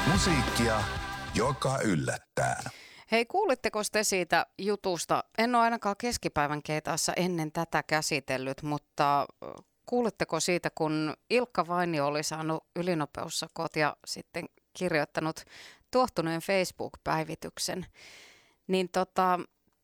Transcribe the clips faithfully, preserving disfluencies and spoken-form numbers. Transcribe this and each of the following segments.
Musiikkia, joka yllättää. Hei, kuulitteko te siitä jutusta? En ole ainakaan keskipäivän keitaassa ennen tätä käsitellyt, mutta kuulitteko siitä, kun Ilkka Vainio oli saanut ylinopeussakot ja sitten kirjoittanut tuohtuneen Facebook-päivityksen, niin tota,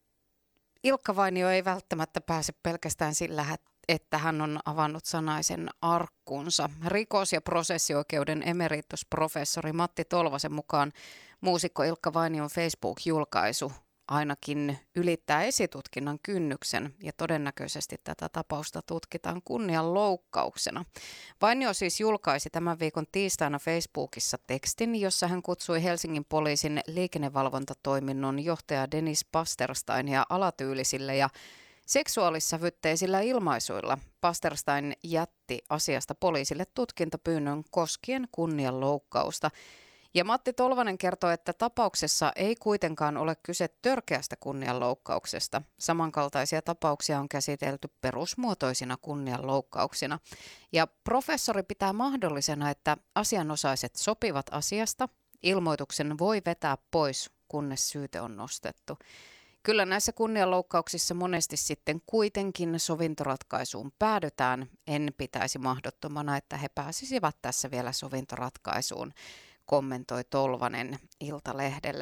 Ilkka Vainio ei välttämättä pääse pelkästään sillä, että hän on avannut sanaisen arkkunsa. Rikos- ja prosessioikeuden emeritusprofessori Matti Tolvasen mukaan muusikko Ilkka Vainion Facebook-julkaisu ainakin ylittää esitutkinnan kynnyksen ja todennäköisesti tätä tapausta tutkitaan kunnianloukkauksena. Vainio siis julkaisi tämän viikon tiistaina Facebookissa tekstin, jossa hän kutsui Helsingin poliisin liikennevalvontatoiminnon johtaja Dennis Pastersteinia alatyylisille ja seksuaalissävytteisillä ilmaisuilla. Pasterstein jätti asiasta poliisille tutkintapyynnön koskien kunnianloukkausta. Ja Matti Tolvanen kertoo, että tapauksessa ei kuitenkaan ole kyse törkeästä kunnianloukkauksesta. Samankaltaisia tapauksia on käsitelty perusmuotoisina kunnianloukkauksina. Ja professori pitää mahdollisena, että asianosaiset sopivat asiasta. Ilmoituksen voi vetää pois, kunnes syyte on nostettu. Kyllä näissä kunnianloukkauksissa monesti sitten kuitenkin sovintoratkaisuun päädytään. En pitäisi mahdottomana, että he pääsisivät tässä vielä sovintoratkaisuun, kommentoi Tolvanen Iltalehdelle.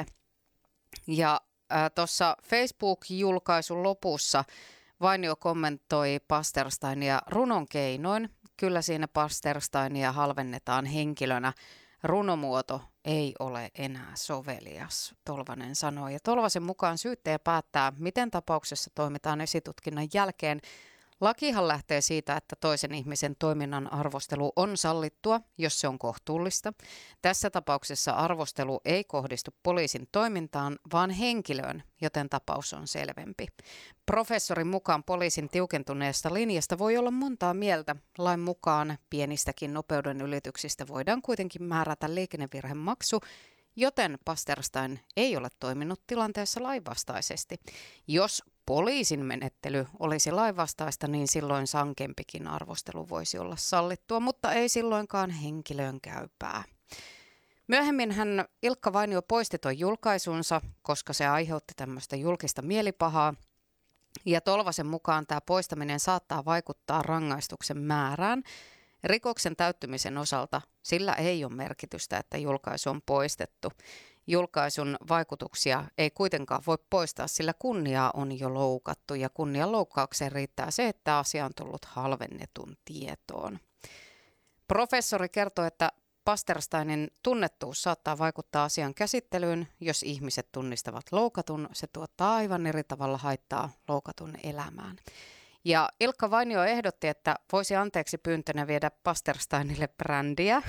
Ja äh, tuossa Facebook-julkaisun lopussa Vainio kommentoi Pastersteinia runon keinoin. Kyllä siinä Pastersteinia halvennetaan henkilönä. Runomuoto ei ole enää sovelias, Tolvanen sanoi. Ja Tolvasen mukaan syyttäjä päättää, miten tapauksessa toimitaan esitutkinnan jälkeen. Lakihan lähtee siitä, että toisen ihmisen toiminnan arvostelu on sallittua, jos se on kohtuullista. Tässä tapauksessa arvostelu ei kohdistu poliisin toimintaan, vaan henkilöön, joten tapaus on selvempi. Professorin mukaan poliisin tiukentuneesta linjasta voi olla montaa mieltä. Lain mukaan pienistäkin nopeuden ylityksistä voidaan kuitenkin määrätä liikennevirhemaksu, joten Pasterstein ei ole toiminut tilanteessa lainvastaisesti. Jos poliisin menettely olisi lainvastaista, niin silloin sankempikin arvostelu voisi olla sallittua, mutta ei silloinkaan henkilöön käypää. Myöhemmin hän Ilkka Vainio poisti tuon julkaisunsa, koska se aiheutti tämmöistä julkista mielipahaa. Ja Tolvasen mukaan tämä poistaminen saattaa vaikuttaa rangaistuksen määrään. Rikoksen täyttymisen osalta sillä ei ole merkitystä, että julkaisu on poistettu. Julkaisun vaikutuksia ei kuitenkaan voi poistaa, sillä kunniaa on jo loukattu ja kunnianloukkaukseen riittää se, että asia on tullut halvennetun tietoon. Professori kertoo, että Pastersteinin tunnettuus saattaa vaikuttaa asian käsittelyyn. Jos ihmiset tunnistavat loukatun, se tuottaa aivan eri tavalla haittaa loukatun elämään. Ja Ilkka Vainio ehdotti, että voisi anteeksi pyyntönä viedä Pastersteinille brändiä.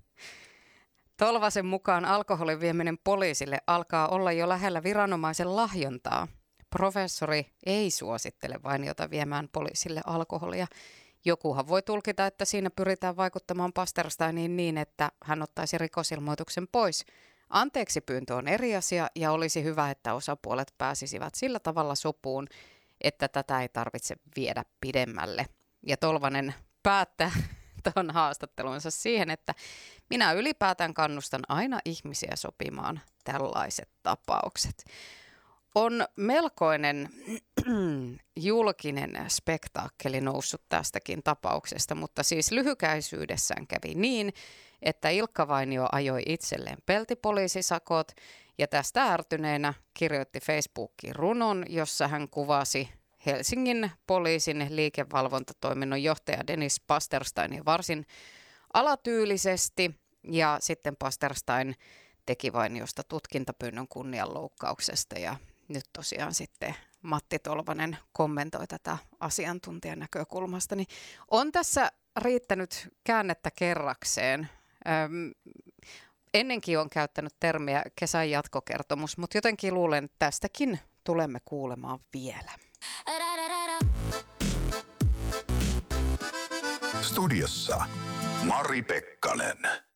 Tolvasen mukaan alkoholin vieminen poliisille alkaa olla jo lähellä viranomaisen lahjontaa. Professori ei suosittele Vainiota viemään poliisille alkoholia. Jokuhan voi tulkita, että siinä pyritään vaikuttamaan Pastersteiniin niin, että hän ottaisi rikosilmoituksen pois. Anteeksi pyyntö on eri asia ja olisi hyvä, että osapuolet pääsisivät sillä tavalla sopuun, että tätä ei tarvitse viedä pidemmälle. Ja Tolvanen päättää tuon haastattelunsa siihen, että minä ylipäätään kannustan aina ihmisiä sopimaan tällaiset tapaukset. On melkoinen julkinen spektaakkeli noussut tästäkin tapauksesta, mutta siis lyhykäisyydessään kävi niin, että Ilkka Vainio ajoi itselleen peltipoliisisakot ja tästä ärtyneenä kirjoitti Facebookiin runon, jossa hän kuvasi Helsingin poliisin liikevalvontatoiminnon johtaja Dennis Pastersteinia varsin alatyylisesti ja sitten Pasterstein teki Vainiosta tutkintapyynnön kunnianloukkauksesta ja nyt tosiaan sitten Matti Tolvanen kommentoi tätä asiantuntijan näkökulmasta, niin on tässä riittänyt käännettä kerrakseen. Öm, ennenkin on käyttänyt termiä kesän jatkokertomus, mutta jotenkin luulen, että tästäkin tulemme kuulemaan vielä. Studiossa Mari Pekkanen.